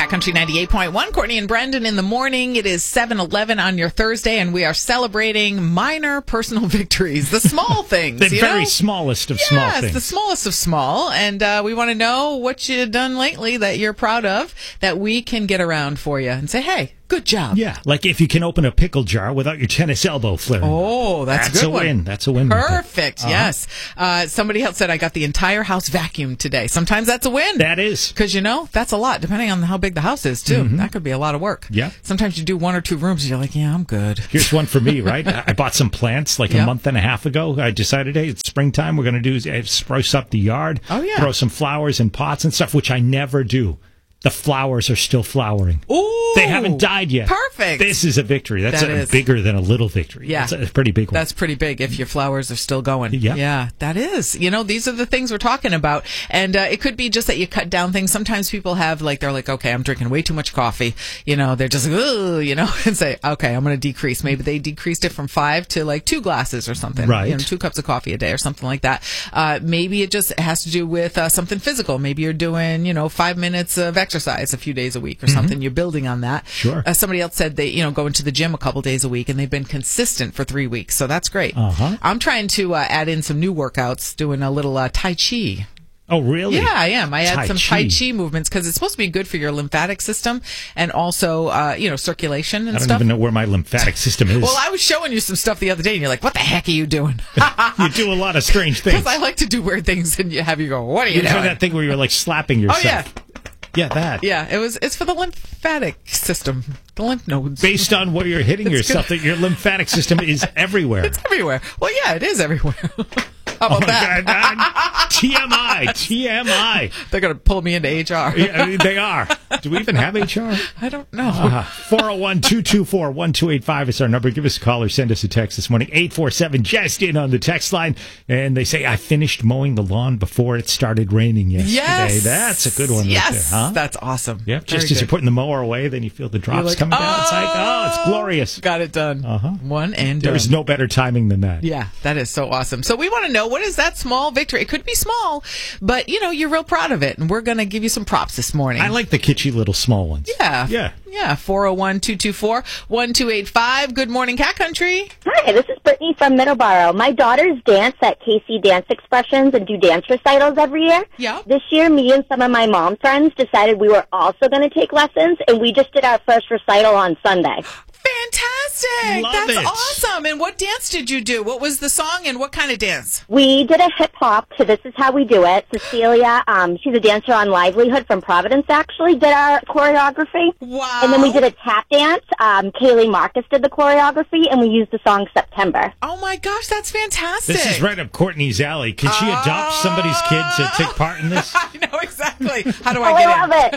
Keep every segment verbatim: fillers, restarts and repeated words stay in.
Cat Country ninety-eight point one. Courtney and Brendan in the morning. It is seven eleven on your Thursday, and we are celebrating minor personal victories, the small things. The you very know? smallest of yes, small things. the smallest of small. And uh, we want to know what you've done lately that you're proud of, that we can get around for you and say, hey, good job. Yeah, like if you can open a pickle jar without your tennis elbow flaring. Oh, that's, that's a good a one. win. That's a win. Perfect. Uh-huh. Yes. Uh, somebody else said I got the entire house vacuumed today. Sometimes that's a win. That is. Because, you know, that's a lot, depending on how big the house is, too. Mm-hmm. That could be a lot of work. Yeah. Sometimes you do one or two rooms and you're like, yeah, I'm good. Here's one for me, right? I bought some plants like Yep. a month and a half ago. I decided, hey, it's springtime. We're going to do is uh, spruce up the yard. Oh, yeah. Throw some flowers in pots and stuff, which I never do. The flowers are still flowering. Ooh. They haven't died yet. Perfect. This is a victory. That's That a, is. bigger than a little victory. Yeah. That's a pretty big one. That's pretty big if your flowers are still going. Yeah. Yeah, that is. You know, these are the things we're talking about. And uh, it could be just that you cut down things. Sometimes people have, like, they're like, okay, I'm drinking way too much coffee. You know, they're just, ugh, you know, and say, okay, I'm going to decrease. Maybe they decreased it from five to like two glasses or something. Right. You know, two cups of coffee a day or something like that. Uh, maybe it just has to do with uh, something physical. Maybe you're doing, you know, five minutes of exercise a few days a week or something. Mm-hmm. You're building on that. Sure. Uh, somebody else said they, you know, go into the gym a couple days a week and they've been consistent for three weeks. So that's great. Uh-huh. I'm trying to uh, add in some new workouts, doing a little uh, Tai Chi. Oh, really? Yeah, I am. I Tai add some Chi. Tai Chi movements because it's supposed to be good for your lymphatic system and also, uh, you know, circulation and I don't stuff. even know where my lymphatic system is. Well, I was showing you some stuff the other day and you're like, what the heck are you doing? You do a lot of strange things. Because I like to do weird things and you have you go, what are you, You doing? know that thing where you're like slapping yourself. Oh, yeah. Yeah, that. Yeah, it was. It's for the lymphatic system, the lymph nodes. Based on where you're hitting It's yourself, good. that your lymphatic system is everywhere. It's everywhere. Well, yeah, it is everywhere. How about oh that? God, T M I, T M I. They're going to pull me into H R. Yeah, they are. Do we even have H R? I don't know. Uh, four oh one, two two four, one two eight five is our number. Give us a call or send us a text this morning. eight four seven, just in on the text line. And they say, I finished mowing the lawn before it started raining yesterday. Yes. That's a good one yes. right there, huh? That's awesome. Yep. Just Very as good. you're putting the mower away, then you feel the drops like, coming down. It's like, oh, it's glorious. Got it done. Uh-huh. One and done. There's no better timing than that. Yeah, that is so awesome. So we want to know, what is that small victory? It could be small, but, you know, you're real proud of it. And we're going to give you some props this morning. I like the kitschy little small ones. Yeah. Yeah. Yeah. four oh one, two two four, one two eight five. Good morning, Cat Country. Hi, this is Brittany from Middleborough. My daughters dance at K C Dance Expressions and do dance recitals every year. Yeah. This year, me and some of my mom friends decided we were also going to take lessons, and we just did our first recital on Sunday. Fantastic. Love That's it. awesome. And what dance did you do? What was the song and what kind of dance? We did a hip-hop to This Is How We Do It. Cecilia, um, she's a dancer on Livelihood from Providence, actually, did our choreography. Wow. And then we did a tap dance. Um, Kaylee Marcus did the choreography, and we used the song September. Oh, my gosh. That's fantastic. This is right up Courtney's alley. Can she adopt somebody's kid to take part in this? I know exactly. How do Oh, I I get in? love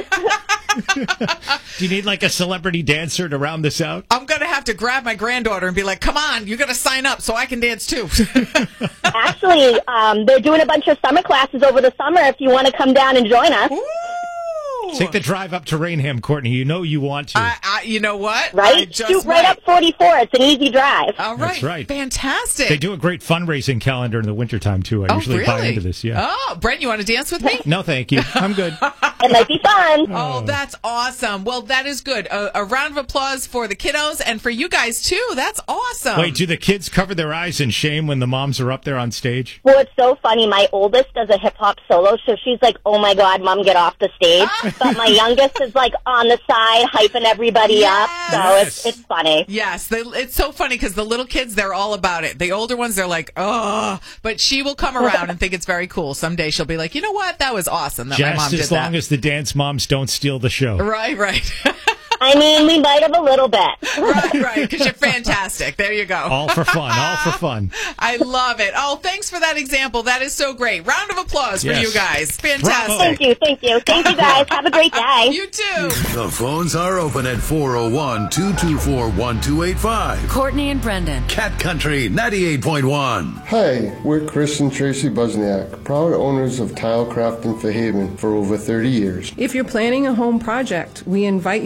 it. Do you need like a celebrity dancer to round this out? I'm going to have to grab my granddaughter and be like, come on, you got to sign up so I can dance too. Actually, um, they're doing a bunch of summer classes over the summer if you want to come down and join us. Ooh. Take the drive up to Rainham, Courtney. You know you want to. I, I, you know what? I Right? just Shoot right might. up forty-four. It's an easy drive. All right. That's right. Fantastic. They do a great fundraising calendar in the wintertime, too. I Oh, usually really? buy into this, yeah. Oh, Brent, you want to dance with me? No, thank you. I'm good. It might be fun. Oh, that's awesome. Well, that is good. A, a round of applause for the kiddos and for you guys, too. That's awesome. Wait, do the kids cover their eyes in shame when the moms are up there on stage? Well, it's so funny. My oldest does a hip-hop solo, so she's like, oh, my God, Mom, get off the stage. But my youngest is, like, on the side, hyping everybody Yes. up. So it's, it's funny. Yes, they, it's so funny because the little kids, they're all about it. The older ones, they're like, oh, but she will come around and think it's very cool. Someday she'll be like, you know what? That was awesome that my mom Just did as long that. as the dance moms don't steal the show. Right, right. I mean, we might have a little bit. right, right, because you're fantastic. There you go. All for fun, all for fun. I love it. Oh, thanks for that example. That is so great. Round of applause for Yes. you guys. Fantastic. Bravo. Thank you, thank you. Thank you, guys. Have a great day. You too. The phones are open at four oh one, two two four, one two eight five. Courtney and Brendan. Cat Country ninety-eight point one. Hi, we're Chris and Tracy Buzniak, proud owners of Tilecraft in Fairhaven for over thirty years. If you're planning a home project, we invite you to stop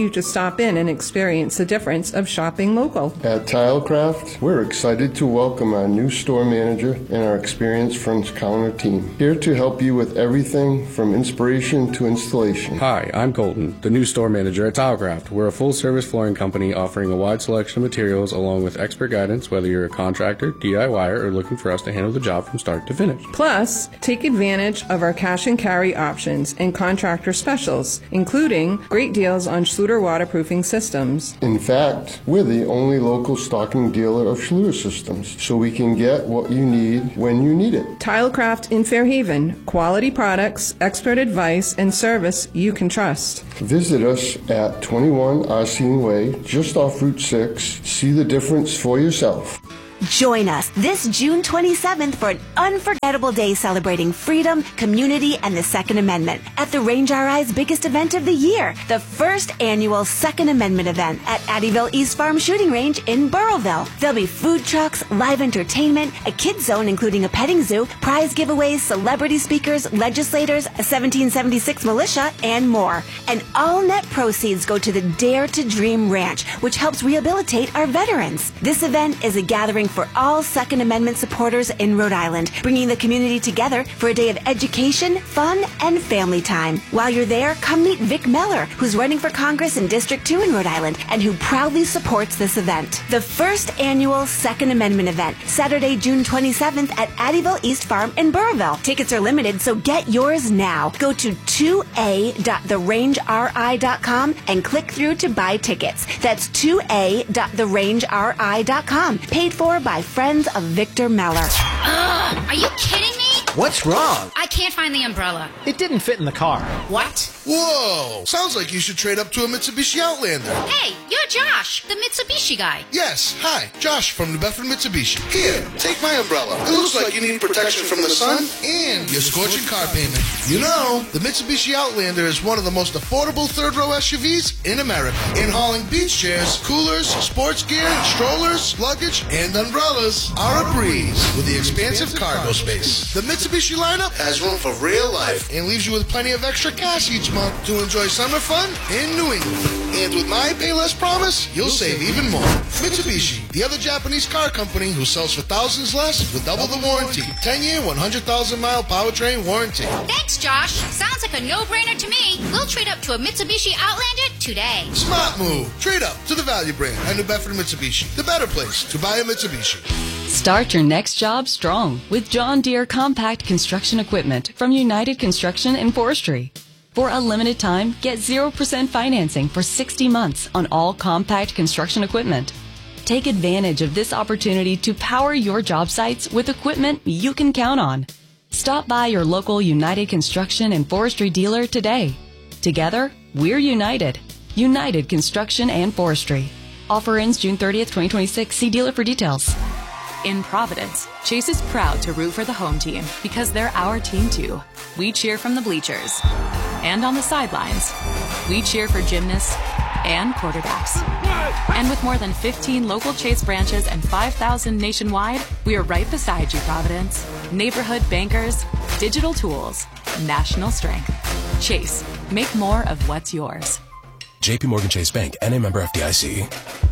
stop in and experience the difference of shopping local. At Tilecraft, we're excited to welcome our new store manager and our experienced front counter team, here to help you with everything from inspiration to installation. Hi, I'm Colton, the new store manager at Tilecraft. We're a full-service flooring company offering a wide selection of materials along with expert guidance, whether you're a contractor, D I Y er, or looking for us to handle the job from start to finish. Plus, take advantage of our cash and carry options and contractor specials, including great deals on Schluter waterproofing systems. In fact, we're the only local stocking dealer of Schluter systems, so we can get what you need when you need it. Tilecraft in Fairhaven. Quality products, expert advice, and service you can trust. Visit us at twenty-one Arsene Way, just off Route six. See the difference for yourself. Join us this June twenty-seventh for an unforgettable day celebrating freedom, community, and the Second Amendment at the Range R I's biggest event of the year, the first annual Second Amendment event at Addyville East Farm Shooting Range in Burrillville. There'll be food trucks, live entertainment, a kids zone including a petting zoo, prize giveaways, celebrity speakers, legislators, a seventeen seventy-six militia, and more. And all net proceeds go to the Dare to Dream Ranch, which helps rehabilitate our veterans. This event is a gathering for all Second Amendment supporters in Rhode Island, bringing the community together for a day of education, fun, and family time. While you're there, come meet Vic Meller, who's running for Congress in District two in Rhode Island and who proudly supports this event. The first annual Second Amendment event, Saturday, June twenty-seventh at Addyville East Farm in Burrillville. Tickets are limited, so get yours now. Go to two a dot the range r i dot com and click through to buy tickets. That's two a dot the range r i dot com. Paid for by friends of Victor Meller. Ugh, are you kidding me? What's wrong? I can't find the umbrella. It didn't fit in the car. What? Whoa! Sounds like you should trade up to a Mitsubishi Outlander. Hey, you're Josh, the Mitsubishi guy. Yes, hi, Josh from New Bedford Mitsubishi. Here, take my umbrella. It looks like you need protection from the sun and your scorching car payment. You know, the Mitsubishi Outlander is one of the most affordable third-row S U Vs in America. In hauling beach chairs, coolers, sports gear, strollers, luggage, and umbrellas are a breeze with the expansive cargo space. The Mitsubishi lineup has room for real life and leaves you with plenty of extra cash each month to enjoy summer fun in New England. And with my Pay Less promise, you'll save even more. Mitsubishi, the other Japanese car company who sells for thousands less with double the warranty. ten-year, one hundred thousand mile powertrain warranty. Thanks, Josh. Sounds like a no-brainer to me. We'll trade up to a Mitsubishi Outlander today. Smart move. Trade up to the value brand at New Bedford Mitsubishi. The better place to buy a Mitsubishi. Start your next job strong with John Deere Compact Construction Equipment from United Construction and Forestry. For a limited time, get zero percent financing for sixty months on all compact construction equipment. Take advantage of this opportunity to power your job sites with equipment you can count on. Stop by your local United Construction and Forestry dealer today. Together, we're united. United Construction and Forestry. Offer ends June thirtieth, twenty twenty-six. See dealer for details. In Providence, Chase is proud to root for the home team because they're our team too. We cheer from the bleachers and on the sidelines. We cheer for gymnasts and quarterbacks. And with more than fifteen local Chase branches and five thousand nationwide, we are right beside you, Providence. Neighborhood bankers, digital tools, national strength. Chase, make more of what's yours. J P Morgan Chase Bank, N A member F D I C.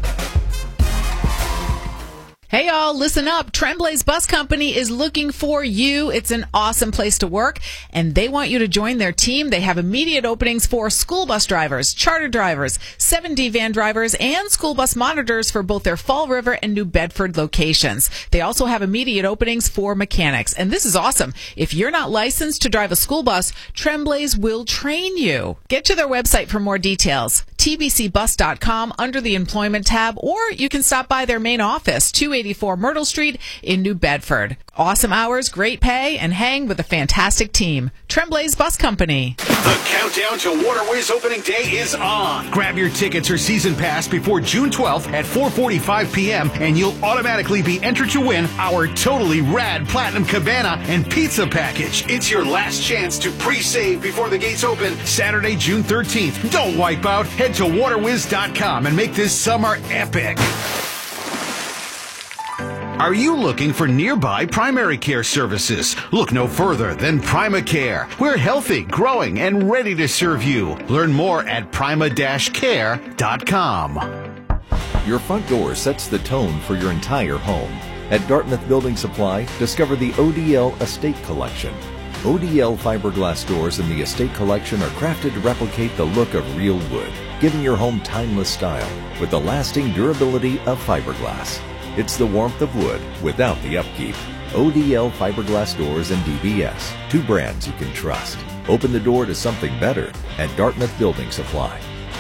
Hey y'all, listen up. Tremblay's Bus Company is looking for you. It's an awesome place to work, and they want you to join their team. They have immediate openings for school bus drivers, charter drivers, seven D van drivers, and school bus monitors for both their Fall River and New Bedford locations. They also have immediate openings for mechanics, and this is awesome. If you're not licensed to drive a school bus, Tremblay's will train you. Get to their website for more details, t b c bus dot com, under the employment tab, or you can stop by their main office, two eighty-four Myrtle Street in New Bedford. Awesome hours, great pay, and hang with a fantastic team. Tremblay's Bus Company. The countdown to Waterways opening day is on. Grab your tickets or season pass before June twelfth at four forty-five p.m. and you'll automatically be entered to win our totally rad Platinum Cabana and Pizza package. It's your last chance to pre-save before the gates open Saturday, June thirteenth. Don't wipe out. Head to waterwiz dot com and make this summer epic. Are you looking for nearby primary care services? Look no further than PrimaCare. We're healthy, growing, and ready to serve you. Learn more at prima dash care dot com. Your front door sets the tone for your entire home. At Dartmouth Building Supply, discover the O D L Estate Collection. O D L fiberglass doors in the Estate Collection are crafted to replicate the look of real wood, giving your home timeless style with the lasting durability of fiberglass. It's the warmth of wood without the upkeep. O D L fiberglass doors and D B S, two brands you can trust. Open the door to something better at Dartmouth Building Supply.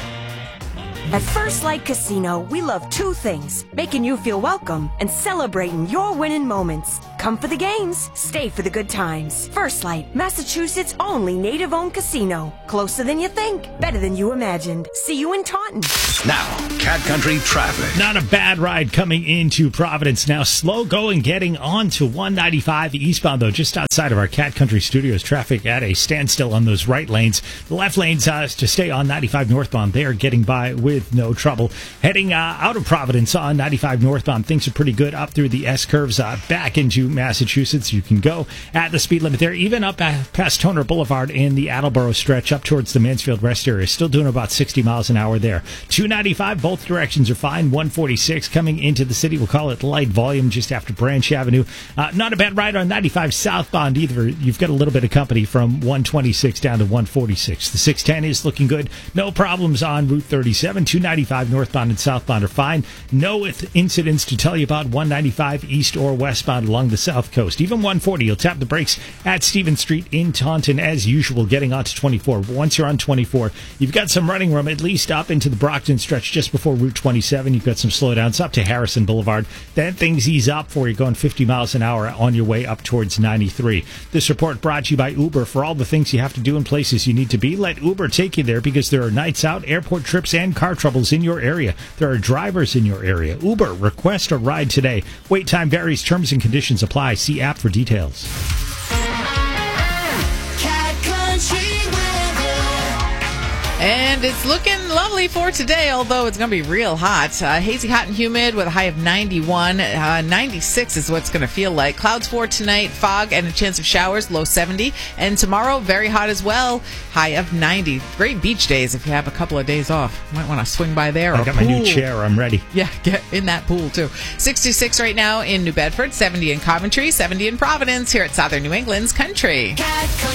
At First Light Casino, we love two things, making you feel welcome and celebrating your winning moments. Come for the games, stay for the good times. First Light, Massachusetts' only native-owned casino. Closer than you think, better than you imagined. See you in Taunton. Now, Cat Country traffic. Not a bad ride coming into Providence. Now, slow going getting on to one ninety-five eastbound, though, just outside of our Cat Country studios. Traffic at a standstill on those right lanes. The left lanes uh, to stay on ninety-five northbound. They are getting by with no trouble. Heading uh, out of Providence on ninety-five northbound, things are pretty good up through the S-curves uh, back into Massachusetts. You can go at the speed limit there, even up past Toner Boulevard in the Attleboro stretch up towards the Mansfield Rest area. Still doing about sixty miles an hour there. two ninety-five, both directions are fine. one forty-six coming into the city. We'll call it light volume just after Branch Avenue. Uh, not a bad ride on ninety-five southbound either. You've got a little bit of company from one twenty-six down to one forty-six. The six ten is looking good. No problems on Route thirty-seven. two ninety-five northbound and southbound are fine. No incidents to tell you about one ninety-five east or westbound along the south coast. Even one forty, you'll tap the brakes at Stevens Street in Taunton as usual, getting onto twenty-four. But once you're on twenty-four, you've got some running room at least up into the Brockton stretch just before Route twenty-seven. You've got some slowdowns up to Harrison Boulevard. Then things ease up for you going fifty miles an hour on your way up towards ninety-three. This report brought to you by Uber. For all the things you have to do in places you need to be, let Uber take you there because there are nights out, airport trips, and car troubles in your area. There are drivers in your area. Uber, request a ride today. Wait time varies. Terms and conditions apply. See app for details. And it's looking lovely for today, although it's going to be real hot. Uh, hazy, hot, and humid with a high of ninety-one. Uh, ninety-six is what it's going to feel like. Clouds for tonight, fog, and a chance of showers, low seventy. And tomorrow, very hot as well, high of ninety. Great beach days if you have a couple of days off. Might want to swing by there. I got my new chair. I'm ready. Yeah, get in that pool, too. sixty-six right now in New Bedford, seventy in Coventry, seventy in Providence, here at Southern New England's Country.